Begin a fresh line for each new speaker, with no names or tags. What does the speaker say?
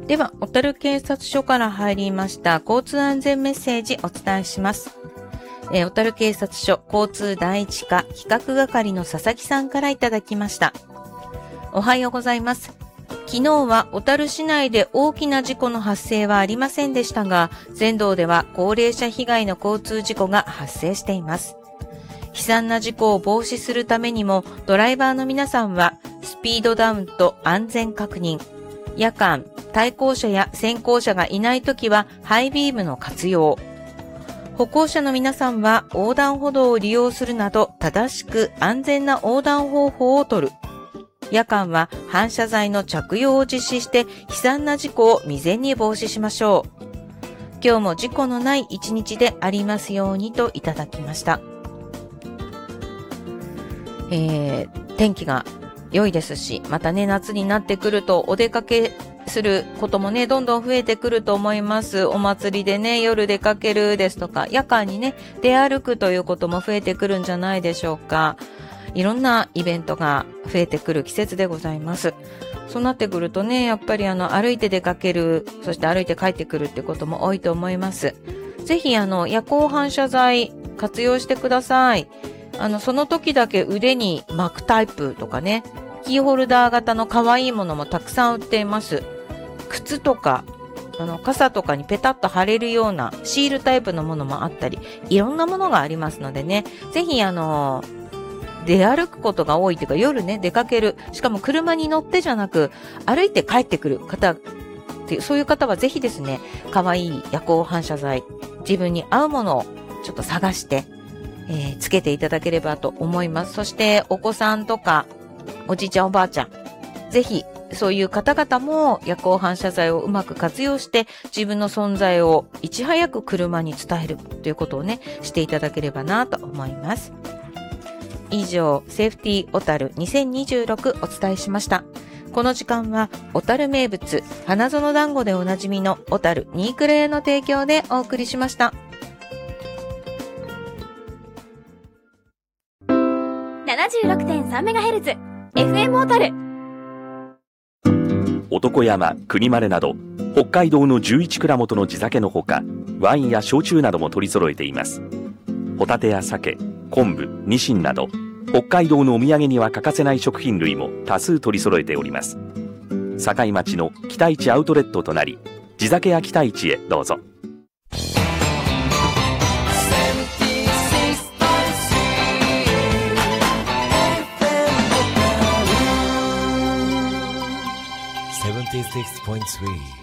では、小樽警察署から入りました交通安全メッセージお伝えします。小樽警察署交通第一課企画係の佐々木さんからいただきました。おはようございます。昨日は小樽市内で大きな事故の発生はありませんでしたが、全道では高齢者被害の交通事故が発生しています。悲惨な事故を防止するためにも、ドライバーの皆さんはスピードダウンと安全確認、夜間、対向車や先行車がいないときはハイビームの活用、歩行者の皆さんは横断歩道を利用するなど正しく安全な横断方法をとる。夜間は反射材の着用を実施して悲惨な事故を未然に防止しましょう。今日も事故のない一日でありますようにといただきました。天気が良いですし、またね、夏になってくるとお出かけすることもね、どんどん増えてくると思います。お祭りでね、夜出かけるですとか、夜間にね、出歩くということも増えてくるんじゃないでしょうか。いろんなイベントが増えてくる季節でございます。そうなってくるとね、やっぱり歩いて出かける、そして歩いて帰ってくるってことも多いと思います。ぜひ夜光反射材活用してください。その時だけ腕に巻くタイプとかね、キーホルダー型の可愛いものもたくさん売っています。靴とか、傘とかにペタッと貼れるようなシールタイプのものもあったり、いろんなものがありますのでね、ぜひ出歩くことが多いというか、夜ね、出かける、しかも車に乗ってじゃなく、歩いて帰ってくる方っていう、そういう方はぜひですね、可愛い夜光反射材、自分に合うものをちょっと探して、つけていただければと思います。そしてお子さんとかおじいちゃんおばあちゃん、ぜひそういう方々も夜光反射材をうまく活用して自分の存在をいち早く車に伝えるということをね、していただければなと思います。以上、セーフティー小樽2026お伝えしました。この時間は小樽名物花園団子でおなじみの小樽ニークレーの提供でお送りしました。
76.3MHz FM 小樽。
男山、国丸など北海道の11蔵元の地酒のほか、ワインや焼酎なども取り揃えています。ホタテや鮭、昆布、ニシンなど北海道のお土産には欠かせない食品類も多数取り揃えております。境町の北市アウトレットとなり、地酒や北市へどうぞ。
76.3